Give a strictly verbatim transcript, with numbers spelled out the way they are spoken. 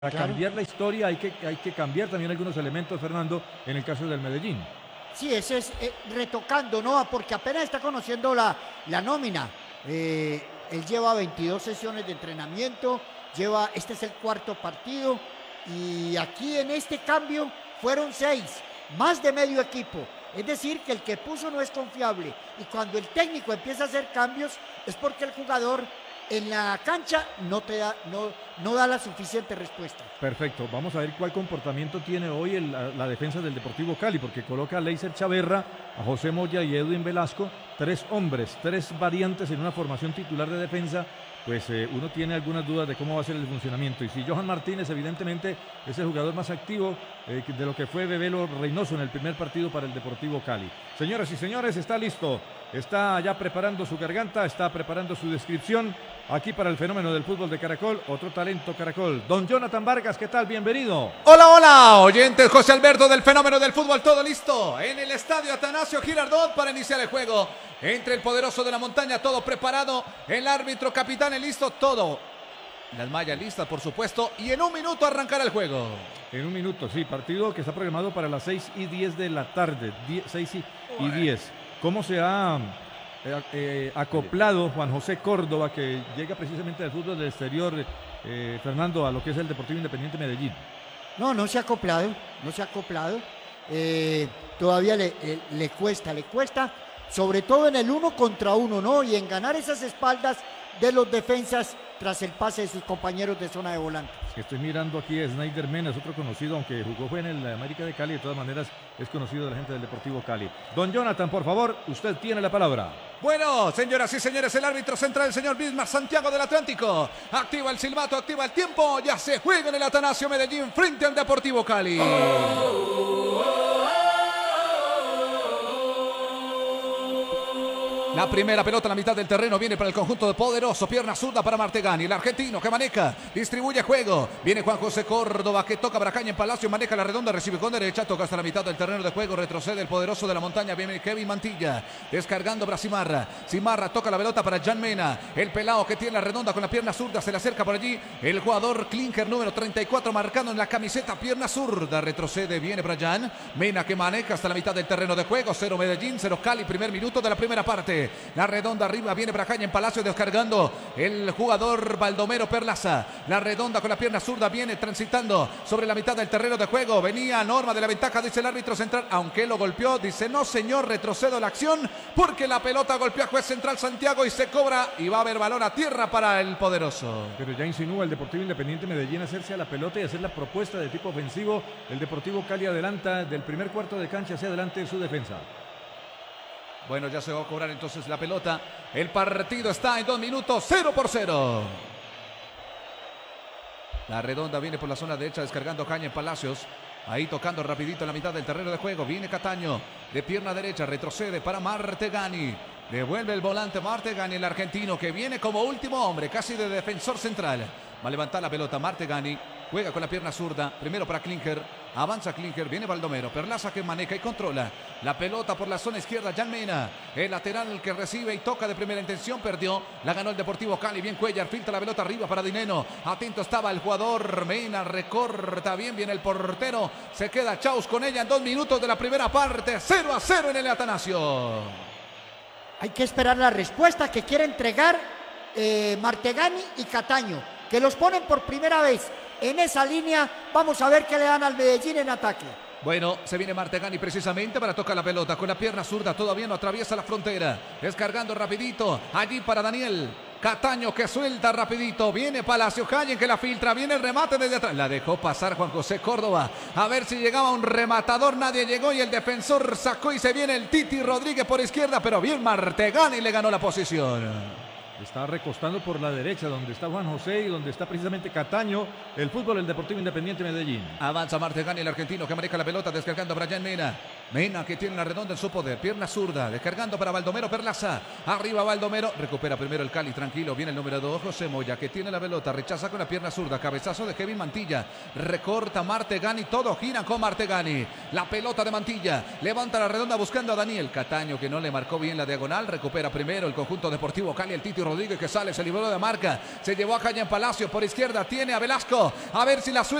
Para Claro. cambiar la historia hay que, hay que cambiar también algunos elementos, Fernando, en el caso del Medellín. Sí, ese es eh, retocando, ¿no? Porque apenas está conociendo la, la nómina. Eh, él lleva veintidós sesiones de entrenamiento, lleva, este es el cuarto partido, y aquí en este cambio fueron seis, más de medio equipo. Es decir, que el que puso no es confiable. Y cuando el técnico empieza a hacer cambios, es porque el jugador en la cancha no, te da, no, no da la suficiente respuesta. Perfecto, vamos a ver cuál comportamiento tiene hoy el, la, la defensa del Deportivo Cali, porque coloca a Leiser Chaverra, a José Moya y Edwin Velasco, tres hombres, tres variantes en una formación titular de defensa. Pues eh, uno tiene algunas dudas de cómo va a ser el funcionamiento. Y si Johan Martínez, evidentemente, es el jugador más activo eh, de lo que fue Bebelo Reynoso en el primer partido para el Deportivo Cali. Señoras y señores, está listo. Está ya preparando su garganta, está preparando su descripción. Aquí para el fenómeno del fútbol de Caracol, otro talento Caracol. Don Jonathan Vargas, ¿qué tal? Bienvenido. Hola, hola, oyentes, José Alberto del fenómeno del fútbol, todo listo en el estadio Atanasio Girardot para iniciar el juego entre el poderoso de la montaña, todo preparado, el árbitro capitán listo, todo, las mallas listas por supuesto, y en un minuto arrancará el juego. En un minuto, sí, partido que está programado para las seis y diez de la tarde, seis y diez. ¿Cómo se ha eh, eh, acoplado Juan José Córdoba, que llega precisamente del fútbol del exterior, eh, Fernando, a lo que es el Deportivo Independiente Medellín? No, no se ha acoplado, no se ha acoplado. Eh, todavía le, le, le cuesta, le cuesta, sobre todo en el uno contra uno, ¿no? Y en ganar esas espaldas de los defensas tras el pase de sus compañeros de zona de volante. Estoy mirando aquí a Snyder Mena, es otro conocido, aunque jugó fue en el América de Cali, de todas maneras es conocido de la gente del Deportivo Cali. Don Jonathan, por favor, usted tiene la palabra. Bueno, señoras y señores, el árbitro central, el señor Bismar Santiago del Atlántico, activa el silbato, activa el tiempo, ya se juega en el Atanasio Medellín frente al Deportivo Cali. Oh, oh, oh. La primera pelota en la mitad del terreno viene para el conjunto de poderoso, pierna zurda para Martegani, el argentino que maneja, distribuye juego, viene Juan José Córdoba que toca para Caña en Palacio, maneja la redonda, recibe con derecha, toca hasta la mitad del terreno de juego, retrocede el poderoso de la montaña, viene Kevin Mantilla, descargando para Simarra, Simarra toca la pelota para Jan Mena, el pelao que tiene la redonda con la pierna zurda, se le acerca por allí, el jugador Klinker número treinta y cuatro marcando en la camiseta, pierna zurda, retrocede, viene para Jan, Mena que maneja hasta la mitad del terreno de juego, cero Medellín, cero Cali, primer minuto de la primera parte. La redonda arriba, viene para Caña en Palacio, descargando el jugador Baldomero Perlaza. La redonda con la pierna zurda viene transitando sobre la mitad del terreno de juego. Venía Norma de la ventaja, dice el árbitro central, aunque lo golpeó, dice no señor, retrocedo la acción porque la pelota golpeó a juez central Santiago y se cobra y va a haber balón a tierra para el poderoso. Pero ya insinúa el Deportivo Independiente Medellín hacerse a la pelota y hacer la propuesta de tipo ofensivo. El Deportivo Cali adelanta del primer cuarto de cancha hacia adelante su defensa. Bueno, ya se va a cobrar entonces la pelota. El partido está en dos minutos, cero por cero. La redonda viene por la zona derecha, descargando Caña en Palacios. Ahí tocando rapidito en la mitad del terreno de juego. Viene Cataño de pierna derecha, retrocede para Martegani. Devuelve el volante Martegani, el argentino que viene como último hombre, casi de defensor central. Va a levantar la pelota Martegani. Juega con la pierna zurda, primero para Klinker, avanza Klinker, viene Baldomero, Perlaza que maneja y controla la pelota por la zona izquierda, Jan Mena, el lateral que recibe y toca de primera intención, perdió, la ganó el Deportivo Cali, bien Cuellar, filtra la pelota arriba para Dineno, atento estaba el jugador, Mena recorta, bien viene el portero, se queda Chaus con ella en dos minutos de la primera parte, cero a cero en el Atanasio. Hay que esperar la respuesta que quiere entregar eh, Martegani y Cataño, que los ponen por primera vez en esa línea. Vamos a ver qué le dan al Medellín en ataque. Bueno, se viene Martegani precisamente para tocar la pelota con la pierna zurda, todavía no atraviesa la frontera, descargando rapidito, allí para Daniel Cataño que suelta rapidito, viene Palacio Calle que la filtra, viene el remate desde atrás, la dejó pasar Juan José Córdoba, a ver si llegaba un rematador, nadie llegó y el defensor sacó y se viene el Titi Rodríguez por izquierda, pero bien Martegani le ganó la posición. Está recostando por la derecha, donde está Juan José y donde está precisamente Cataño, el fútbol del Deportivo Independiente Medellín. Avanza Martegani, el argentino que maneja la pelota, descargando a Brian Mena. Mena que tiene la redonda en su poder, pierna zurda, descargando para Baldomero Perlaza, arriba Baldomero, recupera primero el Cali, tranquilo, viene el número dos, José Moya que tiene la pelota, rechaza con la pierna zurda, cabezazo de Kevin Mantilla, recorta Martegani, todo gira con Martegani, la pelota de Mantilla, levanta la redonda buscando a Daniel Cataño que no le marcó bien la diagonal, recupera primero el conjunto Deportivo Cali, el Titi Rodríguez que sale, se libró de marca, se llevó a Caña en Palacio, por izquierda tiene a Velasco, a ver si la suelta.